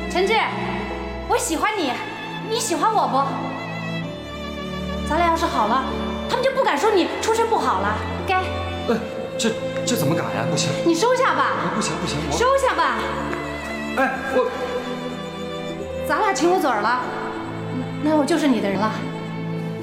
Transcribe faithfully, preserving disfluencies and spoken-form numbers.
陈志，我喜欢你，你喜欢我不？咱俩要是好了，他们就不敢说你出身不好了。该。 哎，这这怎么敢呀？不行！ 你收下吧。 不行不行，我收下吧。 哎，我。 咱俩亲过嘴了，那我就是你的人了。